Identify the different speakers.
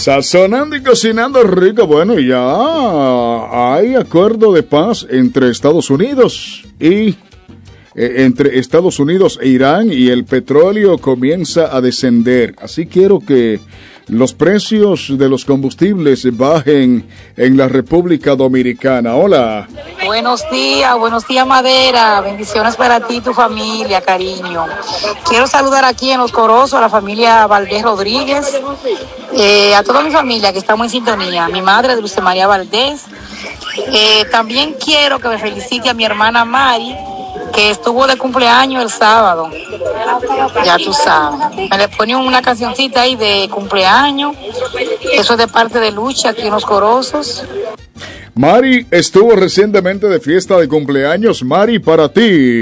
Speaker 1: Sazonando y cocinando rico. Bueno, ya hay acuerdo de paz entre Estados Unidos e Irán, y el petróleo comienza a descender. Así quiero que los precios de los combustibles bajen en la República Dominicana. Hola.
Speaker 2: Buenos días Madera, bendiciones para ti y tu familia, cariño. Quiero saludar aquí en Los Corozos a la familia Valdés Rodríguez, a toda mi familia que estamos en sintonía, mi madre Dulce María Valdés. También quiero que me felicite a mi hermana Mari, que estuvo de cumpleaños el sábado. Ya tú sabes. Me le ponen una cancioncita ahí de cumpleaños. Eso es de parte de Lucha aquí en Los Corozos.
Speaker 1: Mari estuvo recientemente de fiesta de cumpleaños. Mari, para ti.